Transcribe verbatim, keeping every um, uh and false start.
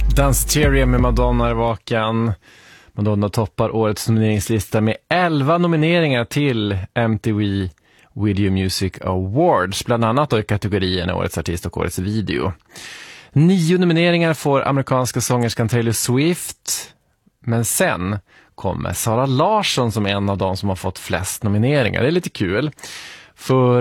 Danceteria med Madonna i vakan. Madonna toppar årets nomineringslista med elva nomineringar till M T V Video Music Awards, bland annat i kategorierna Årets artist och Årets video. Nio nomineringar får amerikanska sångerskan Taylor Swift, men sen kommer Sara Larsson som en av de som har fått flest nomineringar. Det är lite kul, för